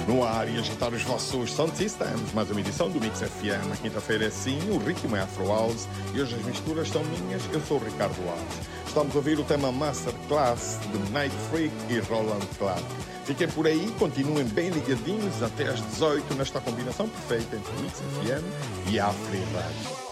No ar e agitar os vossos sound systems, mais uma edição do Mix FM. A quinta-feira é sim, o ritmo é Afro House e hoje as misturas são minhas. Eu sou o Ricardo Alves. Estamos a ouvir o tema Masterclass de Night Freak e Roland Clark. Fiquem por aí, continuem bem ligadinhos até às 18 nesta combinação perfeita entre Mix FM e Afro Rádio.